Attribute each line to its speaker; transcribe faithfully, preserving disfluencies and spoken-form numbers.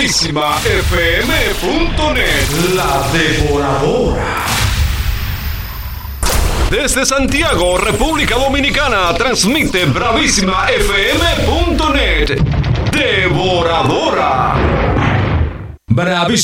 Speaker 1: bravísima f m punto net. La Devoradora. Desde Santiago, República Dominicana, transmite bravísima f m punto net. Devoradora. Bravísima.